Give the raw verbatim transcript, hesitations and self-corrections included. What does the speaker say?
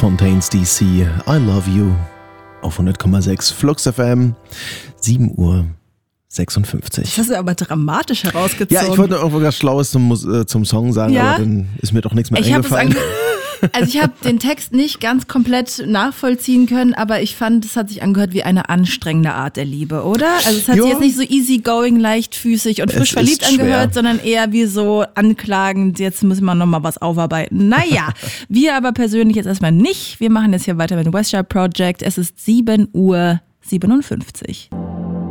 Fontaines D C, I Love You auf hundert Komma sechs Flux F M, sieben Uhr sechsundfünfzig. Das hast du aber dramatisch herausgezogen. Ja, ich wollte noch was Schlaues zum, äh, zum Song sagen, ja? aber dann ist mir doch nichts mehr ich eingefallen. Also ich habe den Text nicht ganz komplett nachvollziehen können, aber ich fand, es hat sich angehört wie eine anstrengende Art der Liebe, oder? Also es hat ja. sich jetzt nicht so easygoing, leichtfüßig und frisch Es verliebt ist schwer. angehört, sondern eher wie so anklagend, jetzt müssen wir nochmal was aufarbeiten. Naja, wir aber persönlich jetzt erstmal nicht. Wir machen jetzt hier weiter mit dem West Side Project. Es ist sieben Uhr siebenundfünfzig.